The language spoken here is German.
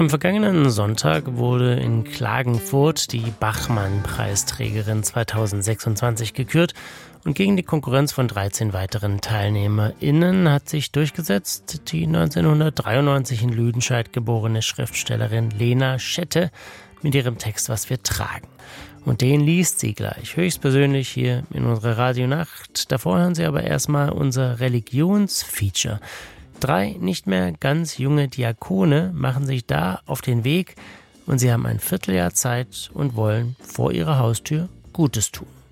Am vergangenen Sonntag wurde in Klagenfurt die Bachmann-Preisträgerin 2026 gekürt und gegen die Konkurrenz von 13 weiteren TeilnehmerInnen hat sich durchgesetzt die 1993 in Lüdenscheid geborene Schriftstellerin Lena Schette mit ihrem Text »Was wir tragen«. Und den liest sie gleich, höchstpersönlich hier in unserer Radionacht. Davor hören Sie aber erstmal unser Religionsfeature. 3 nicht mehr ganz junge Diakone machen sich da auf den Weg und sie haben ein Vierteljahr Zeit und wollen vor ihrer Haustür Gutes tun.